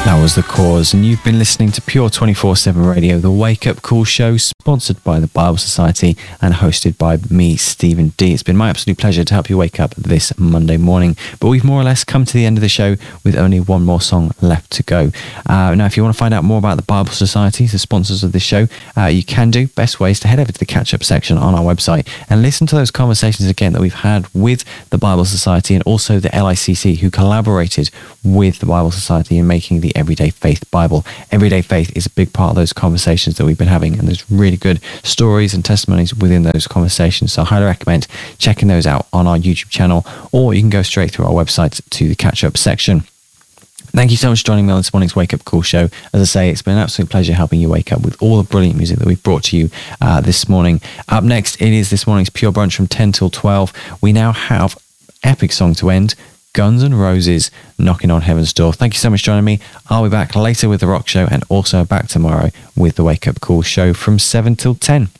That was The Cause, and you've been listening to Pure 24/7 Radio, the Wake Up Call show, sponsored by the Bible Society and hosted by me, Stephen D. It's been my absolute pleasure to help you wake up this Monday morning, but we've more or less come to the end of the show with only one more song left to go. Now, if you want to find out more about the Bible Society, the sponsors of this show, you can do. Best way is to head over to the catch-up section on our website and listen to those conversations again that we've had with the Bible Society and also the LICC, who collaborated with the Bible Society in making the Everyday Faith Bible. Everyday Faith is a big part of those conversations that we've been having, and there's really good stories and testimonies within those conversations, so I highly recommend checking those out on our YouTube channel, or you can go straight through our website to the catch-up section. Thank you so much for joining me on this morning's Wake Up Call show. As I say, it's been an absolute pleasure helping you wake up with all the brilliant music that we've brought to you this morning. Up next, it is this morning's Pure Brunch from 10 till 12. We now have epic song to end, Guns N' Roses, Knocking on Heaven's Door. Thank you so much for joining me. I'll be back later with The Rock Show, and also back tomorrow with the Wake Up Call show from 7 till 10.